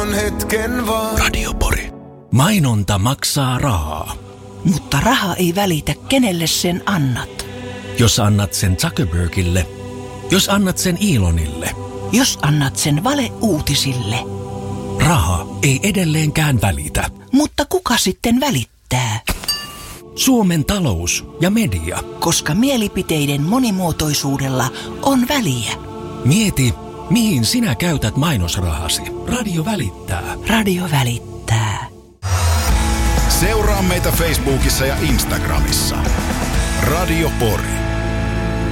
tuon hetken vaan. Radio Pori. Mainonta maksaa rahaa. Mutta raha ei välitä, kenelle sen annat. Jos annat sen Zuckerbergille, jos annat sen Elonille, jos annat sen valeuutisille. Raha ei edelleenkään välitä. Mutta kuka sitten välittää? Suomen talous ja media. Koska mielipiteiden monimuotoisuudella on väliä. Mieti, mihin sinä käytät mainosrahasi. Radio välittää. Radio välittää. Seuraa meitä Facebookissa ja Instagramissa. Radio Pori.